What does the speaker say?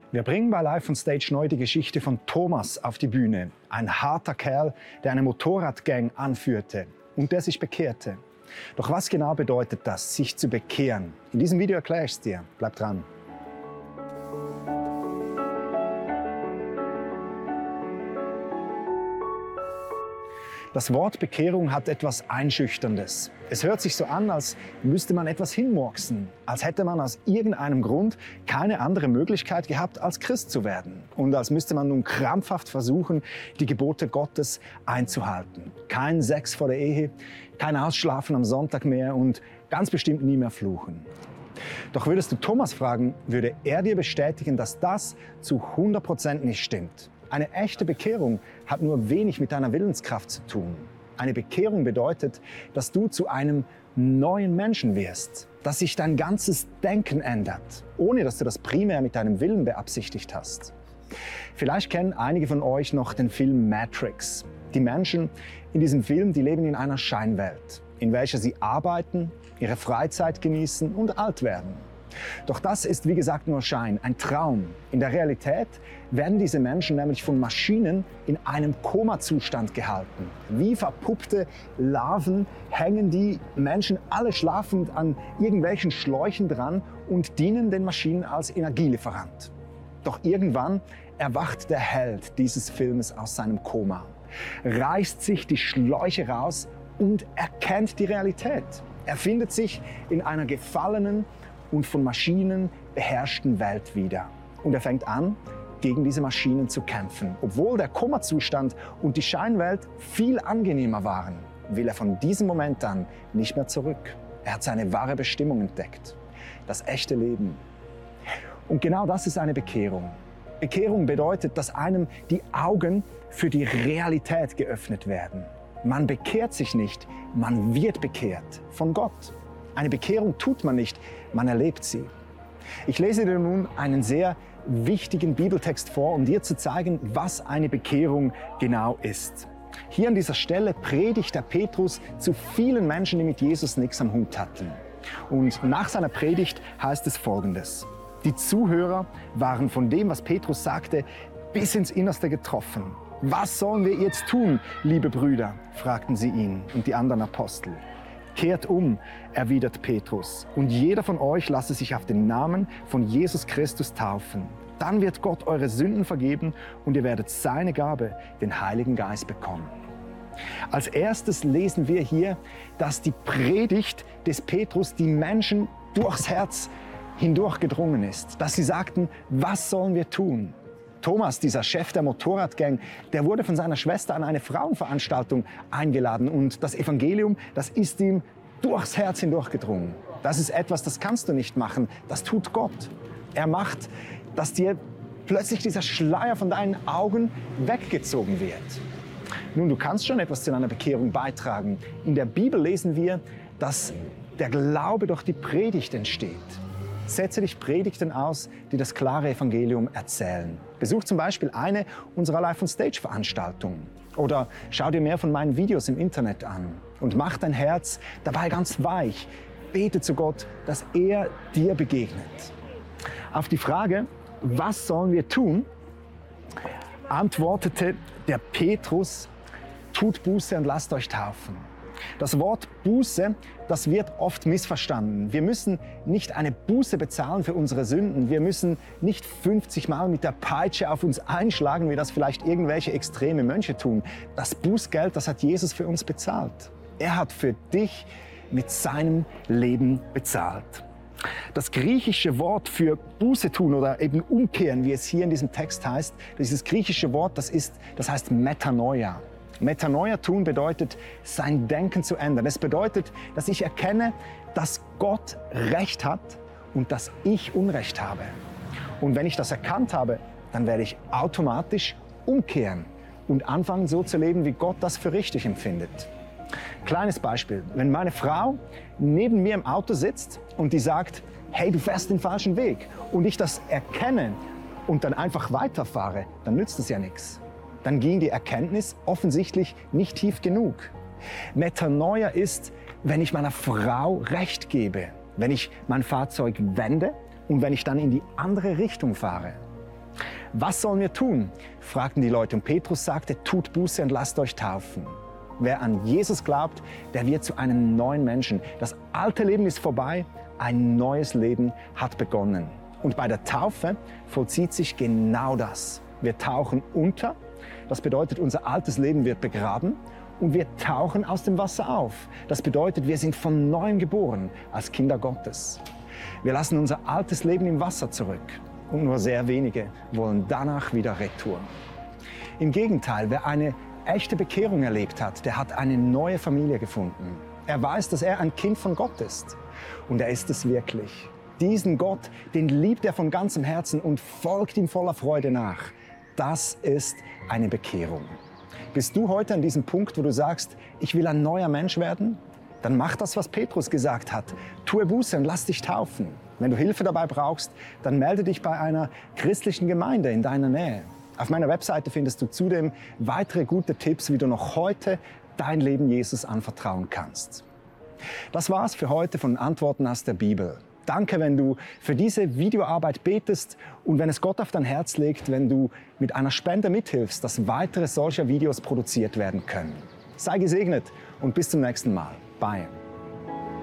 Wir bringen bei Live on Stage neu die Geschichte von Thomas auf die Bühne. Ein harter Kerl, der eine Motorradgang anführte und der sich bekehrte. Doch was genau bedeutet das, sich zu bekehren? In diesem Video erkläre ich es dir. Bleib dran. Das Wort Bekehrung hat etwas Einschüchterndes. Es hört sich so an, als müsste man etwas hinmurksen, als hätte man aus irgendeinem Grund keine andere Möglichkeit gehabt, als Christ zu werden. Und als müsste man nun krampfhaft versuchen, die Gebote Gottes einzuhalten. Kein Sex vor der Ehe, kein Ausschlafen am Sonntag mehr und ganz bestimmt nie mehr fluchen. Doch würdest du Thomas fragen, würde er dir bestätigen, dass das zu 100% nicht stimmt. Eine echte Bekehrung hat nur wenig mit deiner Willenskraft zu tun. Eine Bekehrung bedeutet, dass du zu einem neuen Menschen wirst, dass sich dein ganzes Denken ändert, ohne dass du das primär mit deinem Willen beabsichtigt hast. Vielleicht kennen einige von euch noch den Film Matrix. Die Menschen in diesem Film, die leben in einer Scheinwelt, in welcher sie arbeiten, ihre Freizeit genießen und alt werden. Doch das ist, wie gesagt, nur Schein, ein Traum. In der Realität werden diese Menschen nämlich von Maschinen in einem Koma-Zustand gehalten. Wie verpuppte Larven hängen die Menschen alle schlafend an irgendwelchen Schläuchen dran und dienen den Maschinen als Energielieferant. Doch irgendwann erwacht der Held dieses Filmes aus seinem Koma, reißt sich die Schläuche raus und erkennt die Realität. Er findet sich in einer gefallenen und von Maschinen beherrschten Welt wieder. Und er fängt an, gegen diese Maschinen zu kämpfen. Obwohl der Koma-Zustand und die Scheinwelt viel angenehmer waren, will er von diesem Moment an nicht mehr zurück. Er hat seine wahre Bestimmung entdeckt, das echte Leben. Und genau das ist eine Bekehrung. Bekehrung bedeutet, dass einem die Augen für die Realität geöffnet werden. Man bekehrt sich nicht, man wird bekehrt von Gott. Eine Bekehrung tut man nicht, man erlebt sie. Ich lese dir nun einen sehr wichtigen Bibeltext vor, um dir zu zeigen, was eine Bekehrung genau ist. Hier an dieser Stelle predigt der Petrus zu vielen Menschen, die mit Jesus nichts am Hut hatten. Und nach seiner Predigt heißt es Folgendes: Die Zuhörer waren von dem, was Petrus sagte, bis ins Innerste getroffen. Was sollen wir jetzt tun, liebe Brüder? Fragten sie ihn und die anderen Apostel. Kehrt um, erwidert Petrus, und jeder von euch lasse sich auf den Namen von Jesus Christus taufen. Dann wird Gott eure Sünden vergeben und ihr werdet seine Gabe, den Heiligen Geist, bekommen. Als erstes lesen wir hier, dass die Predigt des Petrus die Menschen durchs Herz hindurch gedrungen ist. Dass sie sagten, was sollen wir tun? Thomas, dieser Chef der Motorradgang, der wurde von seiner Schwester an eine Frauenveranstaltung eingeladen und das Evangelium, das ist ihm durchs Herz hindurchgedrungen. Das ist etwas, das kannst du nicht machen, das tut Gott. Er macht, dass dir plötzlich dieser Schleier von deinen Augen weggezogen wird. Nun, du kannst schon etwas zu deiner Bekehrung beitragen. In der Bibel lesen wir, dass der Glaube durch die Predigt entsteht. Setze dich Predigten aus, die das klare Evangelium erzählen. Besuch zum Beispiel eine unserer Live-on-Stage-Veranstaltungen. Oder schau dir mehr von meinen Videos im Internet an. Und mach dein Herz dabei ganz weich. Bete zu Gott, dass er dir begegnet. Auf die Frage, was sollen wir tun, antwortete der Petrus, tut Buße und lasst euch taufen. Das Wort Buße, das wird oft missverstanden. Wir müssen nicht eine Buße bezahlen für unsere Sünden. Wir müssen nicht 50 Mal mit der Peitsche auf uns einschlagen, wie das vielleicht irgendwelche extreme Mönche tun. Das Bußgeld, das hat Jesus für uns bezahlt. Er hat für dich mit seinem Leben bezahlt. Das griechische Wort für Buße tun oder eben umkehren, wie es hier in diesem Text heißt, dieses griechische Wort, das heißt Metanoia. Metanoia tun bedeutet, sein Denken zu ändern. Es bedeutet, dass ich erkenne, dass Gott Recht hat und dass ich Unrecht habe. Und wenn ich das erkannt habe, dann werde ich automatisch umkehren und anfangen, so zu leben, wie Gott das für richtig empfindet. Kleines Beispiel. Wenn meine Frau neben mir im Auto sitzt und die sagt, hey, du fährst den falschen Weg, und ich das erkenne und dann einfach weiterfahre, dann nützt es ja nichts. Dann ging die Erkenntnis offensichtlich nicht tief genug. Metanoia ist, wenn ich meiner Frau Recht gebe, wenn ich mein Fahrzeug wende und wenn ich dann in die andere Richtung fahre. Was sollen wir tun? Fragten die Leute und Petrus sagte, tut Buße und lasst euch taufen. Wer an Jesus glaubt, der wird zu einem neuen Menschen. Das alte Leben ist vorbei, ein neues Leben hat begonnen. Und bei der Taufe vollzieht sich genau das. Wir tauchen unter, das bedeutet, unser altes Leben wird begraben und wir tauchen aus dem Wasser auf. Das bedeutet, wir sind von neuem geboren als Kinder Gottes. Wir lassen unser altes Leben im Wasser zurück und nur sehr wenige wollen danach wieder retour. Im Gegenteil, wer eine echte Bekehrung erlebt hat, der hat eine neue Familie gefunden. Er weiß, dass er ein Kind von Gott ist und er ist es wirklich. Diesen Gott, den liebt er von ganzem Herzen und folgt ihm voller Freude nach. Das ist eine Bekehrung. Bist du heute an diesem Punkt, wo du sagst, ich will ein neuer Mensch werden? Dann mach das, was Petrus gesagt hat. Tue Buße und lass dich taufen. Wenn du Hilfe dabei brauchst, dann melde dich bei einer christlichen Gemeinde in deiner Nähe. Auf meiner Webseite findest du zudem weitere gute Tipps, wie du noch heute dein Leben Jesus anvertrauen kannst. Das war's für heute von Antworten aus der Bibel. Danke, wenn du für diese Videoarbeit betest und wenn es Gott auf dein Herz legt, wenn du mit einer Spende mithilfst, dass weitere solcher Videos produziert werden können. Sei gesegnet und bis zum nächsten Mal. Bye.